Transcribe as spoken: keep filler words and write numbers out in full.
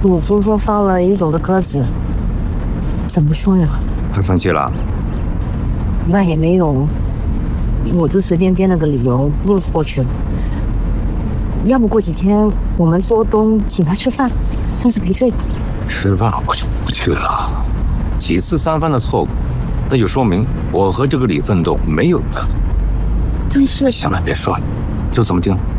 你今天放了一总的鸽子，怎么说呀？ 他生气了？ 那也没有，我就随便编了个理由应付过去了。要不过几天我们做东请他吃饭，算是赔罪吧。 吃饭我就不去了，几次三番的错误，那就说明我和这个李奋斗没有缘分。 但是行了，别说了，就这么定了。